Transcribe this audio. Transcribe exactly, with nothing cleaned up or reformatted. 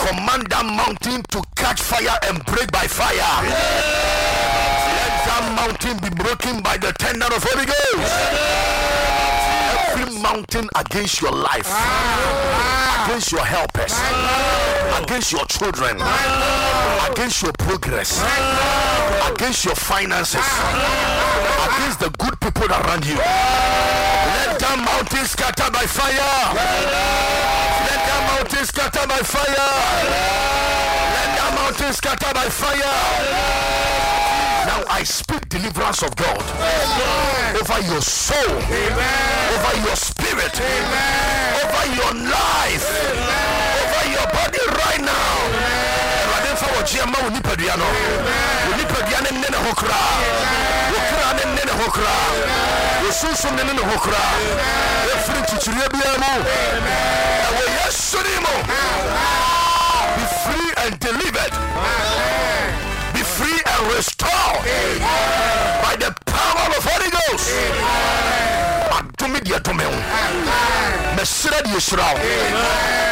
command that mountain to catch fire and break by fire. Let that mountain be broken by the tender of Holy Ghost. Every mountain against your life, against your helpers, against your children, against your progress, against your finances, against the good people around you. Let that mountain scatter by fire. Let that mountain scatter by fire. Let that mountain scatter by fire. Now I speak deliverance of God over your soul, over your spirit, over your life, over your body right now. Be free and delivered. Be free and restored by the power of Holy Ghost. Amen.